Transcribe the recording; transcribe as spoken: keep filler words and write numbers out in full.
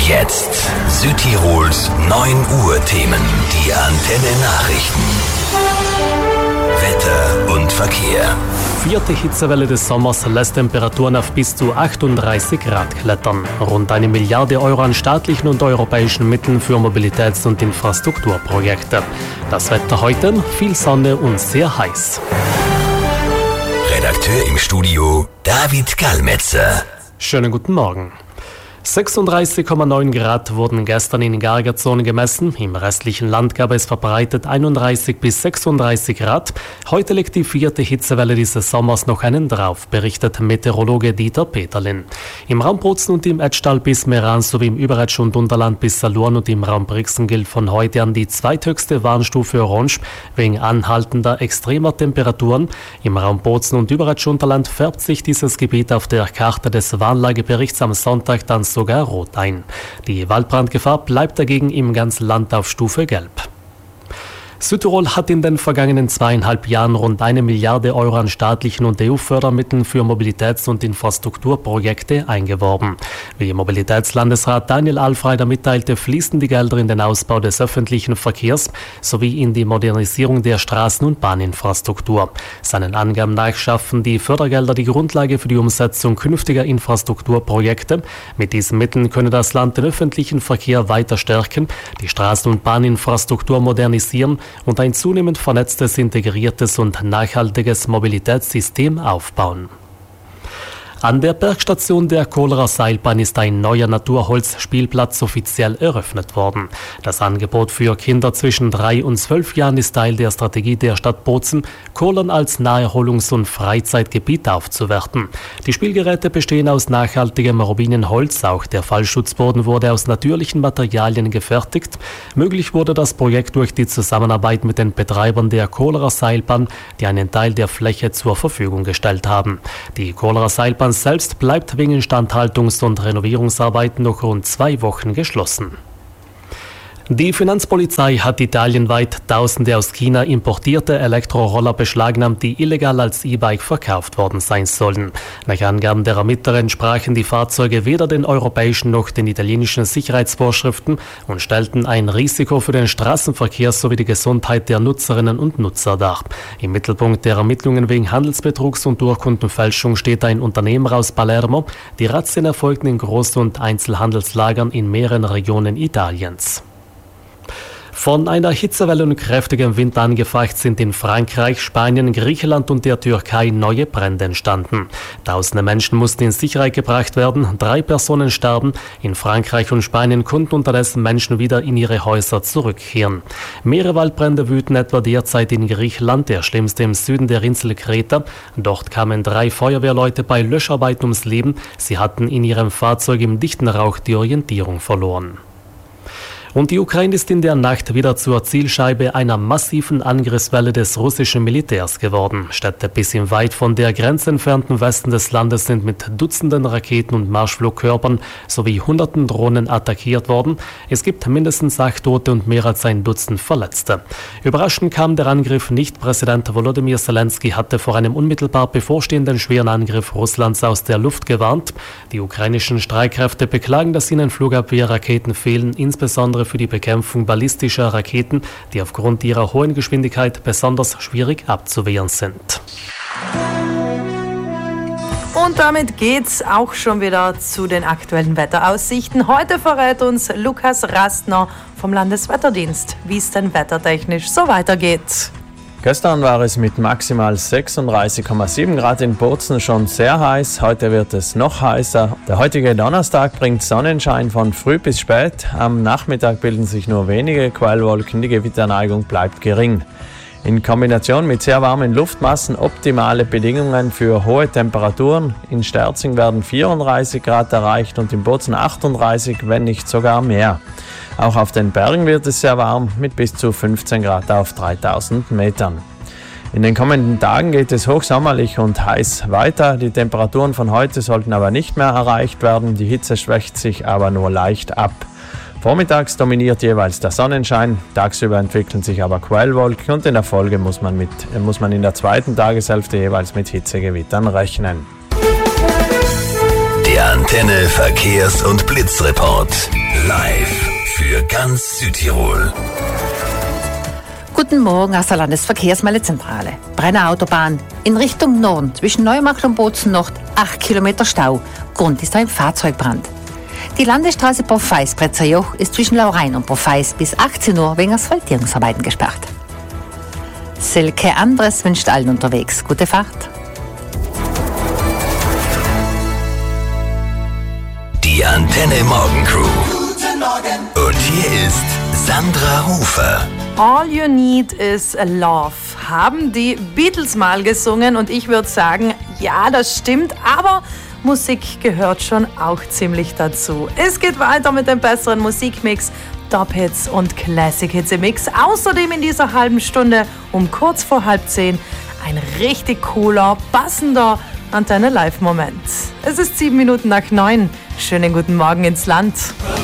jetzt Südtirols neun Uhr Themen, die Antenne Nachrichten. Wetter und Verkehr. Vierte Hitzewelle des Sommers lässt Temperaturen auf bis zu achtunddreißig Grad klettern. Rund eine Milliarde Euro an staatlichen und europäischen Mitteln für Mobilitäts- und Infrastrukturprojekte. Das Wetter heute, viel Sonne und sehr heiß. Redakteur im Studio David Gallmetzer. Schönen guten Morgen. sechsunddreißig Komma neun Grad wurden gestern in Gargazon gemessen. Im restlichen Land gab es verbreitet einunddreißig bis sechsunddreißig Grad. Heute legt die vierte Hitzewelle dieses Sommers noch einen drauf, berichtet Meteorologe Dieter Peterlin. Im Raum Bozen und im Etschtal bis Meran sowie im Überetsch und Unterland bis Salurn und im Raum Brixen gilt von heute an die zweithöchste Warnstufe Orange wegen anhaltender extremer Temperaturen. Im Raum Bozen und Überetsch Unterland färbt sich dieses Gebiet auf der Karte des Warnlageberichts am Sonntag dann sogar rot ein. Die Waldbrandgefahr bleibt dagegen im ganzen Land auf Stufe Gelb. Südtirol hat in den vergangenen zweieinhalb Jahren rund eine Milliarde Euro an staatlichen und E U-Fördermitteln für Mobilitäts- und Infrastrukturprojekte eingeworben. Wie Mobilitätslandesrat Daniel Alfreider mitteilte, fließen die Gelder in den Ausbau des öffentlichen Verkehrs sowie in die Modernisierung der Straßen- und Bahninfrastruktur. Seinen Angaben nach schaffen die Fördergelder die Grundlage für die Umsetzung künftiger Infrastrukturprojekte. Mit diesen Mitteln könne das Land den öffentlichen Verkehr weiter stärken, die Straßen- und Bahninfrastruktur modernisieren und ein zunehmend vernetztes, integriertes und nachhaltiges Mobilitätssystem aufbauen. An der Bergstation der Kohlerer Seilbahn ist ein neuer Naturholzspielplatz offiziell eröffnet worden. Das Angebot für Kinder zwischen drei und zwölf Jahren ist Teil der Strategie der Stadt Bozen, Kohlern als Naherholungs- und Freizeitgebiet aufzuwerten. Die Spielgeräte bestehen aus nachhaltigem Robinenholz, auch der Fallschutzboden wurde aus natürlichen Materialien gefertigt. Möglich wurde das Projekt durch die Zusammenarbeit mit den Betreibern der Kohlerer Seilbahn, die einen Teil der Fläche zur Verfügung gestellt haben. Die Kohlerer Seilbahn selbst bleibt wegen Instandhaltungs- und Renovierungsarbeiten noch rund zwei Wochen geschlossen. Die Finanzpolizei hat italienweit Tausende aus China importierte Elektroroller beschlagnahmt, die illegal als E-Bike verkauft worden sein sollen. Nach Angaben der Ermittler entsprachen die Fahrzeuge weder den europäischen noch den italienischen Sicherheitsvorschriften und stellten ein Risiko für den Straßenverkehr sowie die Gesundheit der Nutzerinnen und Nutzer dar. Im Mittelpunkt der Ermittlungen wegen Handelsbetrugs und Urkundenfälschung steht ein Unternehmer aus Palermo. Die Razzien erfolgten in Groß- und Einzelhandelslagern in mehreren Regionen Italiens. Von einer Hitzewelle und kräftigem Wind angefacht sind in Frankreich, Spanien, Griechenland und der Türkei neue Brände entstanden. Tausende Menschen mussten in Sicherheit gebracht werden, drei Personen starben. In Frankreich und Spanien konnten unterdessen Menschen wieder in ihre Häuser zurückkehren. Mehrere Waldbrände wüten etwa derzeit in Griechenland, der schlimmste im Süden der Insel Kreta. Dort kamen drei Feuerwehrleute bei Löscharbeiten ums Leben. Sie hatten in ihrem Fahrzeug im dichten Rauch die Orientierung verloren. Und die Ukraine ist in der Nacht wieder zur Zielscheibe einer massiven Angriffswelle des russischen Militärs geworden. Städte bis im weit von der Grenze entfernten Westen des Landes sind mit Dutzenden Raketen und Marschflugkörpern sowie hunderten Drohnen attackiert worden. Es gibt mindestens acht Tote und mehr als ein Dutzend Verletzte. Überraschend kam der Angriff nicht. Präsident Volodymyr Zelensky hatte vor einem unmittelbar bevorstehenden schweren Angriff Russlands aus der Luft gewarnt. Die ukrainischen Streitkräfte beklagen, dass ihnen Flugabwehrraketen fehlen, insbesondere für die Bekämpfung ballistischer Raketen, die aufgrund ihrer hohen Geschwindigkeit besonders schwierig abzuwehren sind. Und damit geht's auch schon wieder zu den aktuellen Wetteraussichten. Heute verrät uns Lukas Rastner vom Landeswetterdienst, wie es denn wettertechnisch so weitergeht. Gestern war es mit maximal sechsunddreißig Komma sieben Grad in Bozen schon sehr heiß. Heute wird es noch heißer. Der heutige Donnerstag bringt Sonnenschein von früh bis spät. Am Nachmittag bilden sich nur wenige Quellwolken. Die Gewitterneigung bleibt gering. In Kombination mit sehr warmen Luftmassen optimale Bedingungen für hohe Temperaturen. In Sterzing werden vierunddreißig Grad erreicht und in Bozen achtunddreißig, wenn nicht sogar mehr. Auch auf den Bergen wird es sehr warm mit bis zu fünfzehn Grad auf dreitausend Metern. In den kommenden Tagen geht es hochsommerlich und heiß weiter. Die Temperaturen von heute sollten aber nicht mehr erreicht werden. Die Hitze schwächt sich aber nur leicht ab. Vormittags dominiert jeweils der Sonnenschein, tagsüber entwickeln sich aber Quellwolken und in der Folge muss man, mit, muss man in der zweiten Tageshälfte jeweils mit Hitzegewittern rechnen. Der Antenne Verkehrs- und Blitzreport. Live für ganz Südtirol. Guten Morgen aus der Landesverkehrsmeldezentrale. Brenner Autobahn in Richtung Norden zwischen Neumarkt und Bozen Nord acht Kilometer Stau. Grund ist ein Fahrzeugbrand. Die Landesstraße Profeis-Bretzerjoch ist zwischen Laurein und Profeis bis achtzehn Uhr wegen Asphaltierungsarbeiten gesperrt. Silke Andres wünscht allen unterwegs gute Fahrt. Die Antenne Morgencrew. Guten Morgen. Und hier ist Sandra Hofer. All You Need Is Love haben die Beatles mal gesungen und ich würde sagen, ja, das stimmt, aber Musik gehört schon auch ziemlich dazu. Es geht weiter mit dem besseren Musikmix, Top-Hits und Classic-Hits im Mix. Außerdem in dieser halben Stunde um kurz vor halb zehn ein richtig cooler, passender Antenne-Live-Moment. Es ist sieben Minuten nach neun. Schönen guten Morgen ins Land.